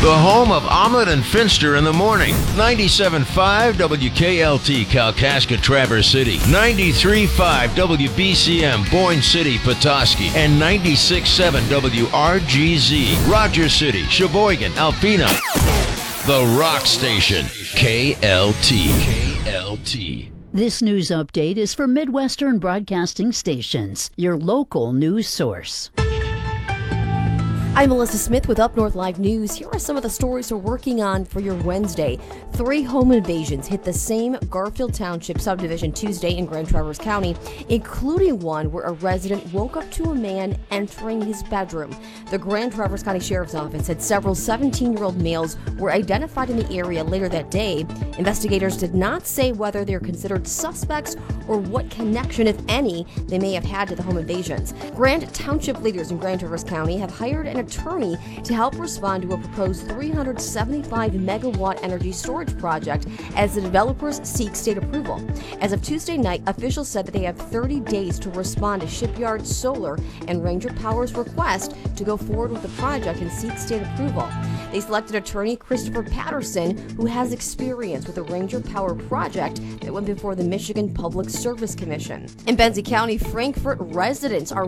The home of Omelet and Finster in the morning. 97.5 WKLT Kalkaska Traverse City. 93.5 WBCM Boyne City Petoskey. And 96.7 WRGZ Rogers City, Sheboygan, Alpena. The Rock Station. KLT. KLT. This news update is for Midwestern Broadcasting Stations, your local news source. I'm Melissa Smith with Up North Live News. Here are some of the stories we're working on for your Wednesday. 3 home invasions hit the same Garfield Township subdivision Tuesday in Grand Traverse County, including one where a resident woke up to a man entering his bedroom. The Grand Traverse County Sheriff's Office said several 17-year-old males were identified in the area later that day. Investigators did not say whether they're considered suspects or what connection, if any, they may have had to the home invasions. Grand Township leaders in Grand Traverse County have hired an attorney to help respond to a proposed 375 megawatt energy storage project as the developers seek state approval. As of Tuesday night, officials said that they have 30 days to respond to Shipyard Solar and Ranger Power's request to go forward with the project and seek state approval. They selected attorney Christopher Patterson, who has experience with the Ranger Power project that went before the Michigan Public Service Commission. In Benzie County, Frankfort residents are